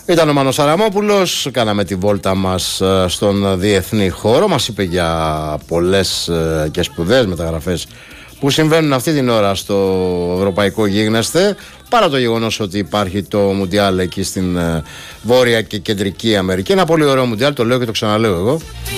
Ήταν ο Μάνος Αραμόπουλος, κάναμε τη βόλτα μας στον διεθνή χώρο. Μας είπε για πολλές και σπουδαίες μεταγραφές που συμβαίνουν αυτή την ώρα στο ευρωπαϊκό γίγνεσθε, παρά το γεγονός ότι υπάρχει το Μουντιάλ εκεί στην Βόρεια και Κεντρική Αμερική. Ένα πολύ ωραίο Μουντιάλ, το λέω και το ξαναλέω εγώ.